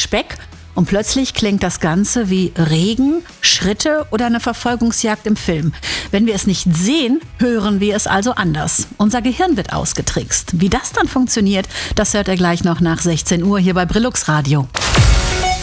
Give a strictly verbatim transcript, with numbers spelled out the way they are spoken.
Speck und plötzlich klingt das Ganze wie Regen, Schritte oder eine Verfolgungsjagd im Film. Wenn wir es nicht sehen, hören wir es also anders. Unser Gehirn wird ausgetrickst. Wie das dann funktioniert, das hört ihr gleich noch nach sechzehn Uhr hier bei Brillux Radio.